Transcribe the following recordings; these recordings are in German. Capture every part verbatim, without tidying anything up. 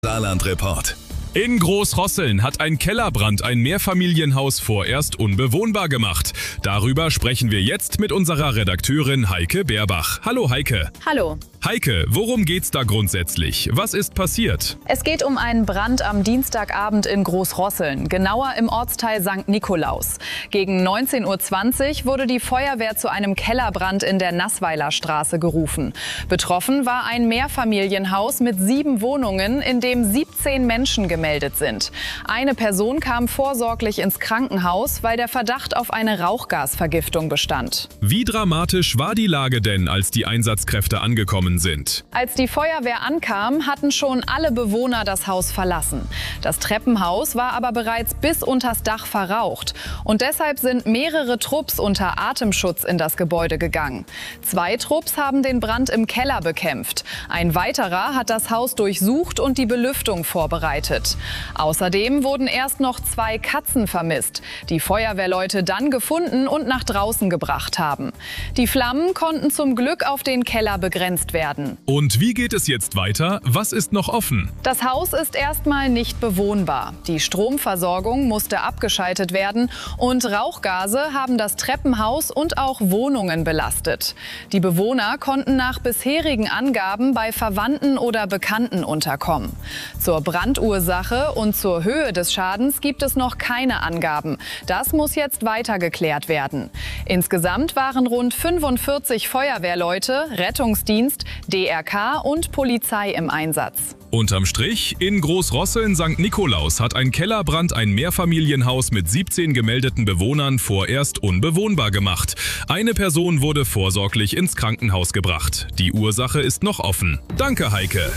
Saarland Report. In Großrosseln hat ein Kellerbrand ein Mehrfamilienhaus vorerst unbewohnbar gemacht. Darüber sprechen wir jetzt mit unserer Redakteurin Heike Beerbach. Hallo Heike. Hallo. Heike, worum geht's da grundsätzlich? Was ist passiert? Es geht um einen Brand am Dienstagabend in Großrosseln, genauer im Ortsteil Sankt Nikolaus. Gegen neunzehn Uhr zwanzig wurde die Feuerwehr zu einem Kellerbrand in der Nassweiler Straße gerufen. Betroffen war ein Mehrfamilienhaus mit sieben Wohnungen, in dem siebzehn Menschen gemeldet sind. Eine Person kam vorsorglich ins Krankenhaus, weil der Verdacht auf eine Rauchgasvergiftung bestand. Wie dramatisch war die Lage denn, als die Einsatzkräfte angekommen sind? Als die Feuerwehr ankam, hatten schon alle Bewohner das Haus verlassen. Das Treppenhaus war aber bereits bis unters Dach verraucht. Und deshalb sind mehrere Trupps unter Atemschutz in das Gebäude gegangen. Zwei Trupps haben den Brand im Keller bekämpft. Ein weiterer hat das Haus durchsucht und die Belüftung vorbereitet. Außerdem wurden erst noch zwei Katzen vermisst, die Feuerwehrleute dann gefunden und nach draußen gebracht haben. Die Flammen konnten zum Glück auf den Keller begrenzt werden. Und wie geht es jetzt weiter? Was ist noch offen? Das Haus ist erstmal nicht bewohnbar. Die Stromversorgung musste abgeschaltet werden und Rauchgase haben das Treppenhaus und auch Wohnungen belastet. Die Bewohner konnten nach bisherigen Angaben bei Verwandten oder Bekannten unterkommen. Zur Brandursache und zur Höhe des Schadens gibt es noch keine Angaben. Das muss jetzt weiter geklärt werden. Insgesamt waren rund fünfundvierzig Feuerwehrleute, Rettungsdienst, D R K und Polizei im Einsatz. Unterm Strich, in Großrosseln Sankt Nikolaus hat ein Kellerbrand ein Mehrfamilienhaus mit siebzehn gemeldeten Bewohnern vorerst unbewohnbar gemacht. Eine Person wurde vorsorglich ins Krankenhaus gebracht. Die Ursache ist noch offen. Danke, Heike.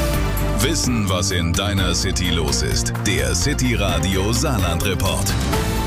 Wissen, was in deiner City los ist. Der City Radio Saarland Report.